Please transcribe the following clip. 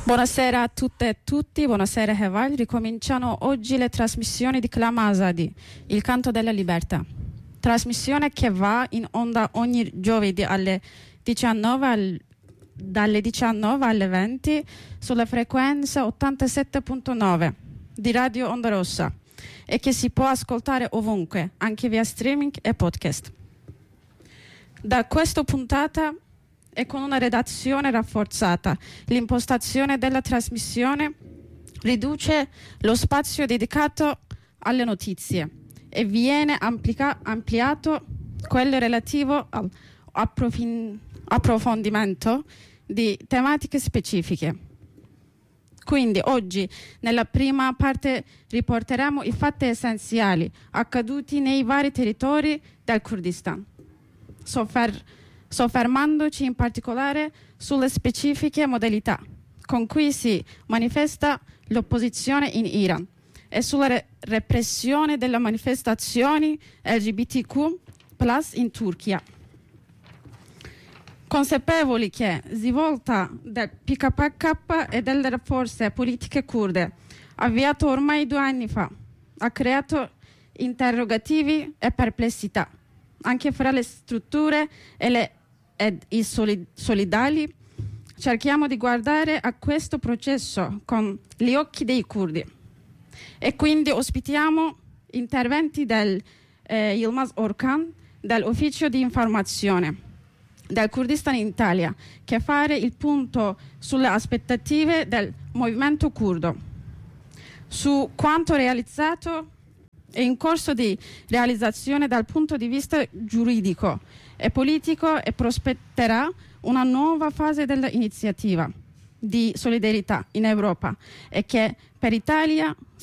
Buonasera a tutte e tutti, buonasera Heval. Ricominciano oggi le trasmissioni di Clama Azadi, il canto della libertà. Trasmissione che va in onda ogni giovedì dalle 19 alle 20 sulla frequenza 87.9 di Radio Onda Rossa e che si può ascoltare ovunque, anche via streaming e podcast. Da questa puntata e con una redazione rafforzata, l'impostazione della trasmissione riduce lo spazio dedicato alle notizie e viene ampliato quello relativo all'approfondimento di tematiche specifiche. Quindi oggi nella prima parte riporteremo i fatti essenziali accaduti nei vari territori del Kurdistan, soffermandoci in particolare sulle specifiche modalità con cui si manifesta l'opposizione in Iran e sulla repressione delle manifestazioni LGBTQ+ in Turchia. Consapevoli che svolta del PKK e delle forze politiche kurde, avviato ormai 2 anni fa, ha creato interrogativi e perplessità anche fra le strutture ed i solidali. Cerchiamo di guardare a questo processo con gli occhi dei curdi e quindi ospitiamo interventi del Yilmaz Orkan dell'Ufficio di Informazione del Kurdistan in Italia, che fare il punto sulle aspettative del movimento curdo, su quanto realizzato e in corso di realizzazione dal punto di vista giuridico e politico, e prospetterà una nuova fase dell'iniziativa di solidarietà in Europa e che per l'Italia